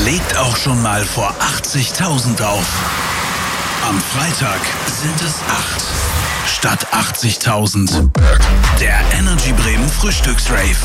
legt auch schon mal vor 80.000 auf. Am Freitag sind es 8 statt 80.000. Der Energy Bremen Frühstücksrave.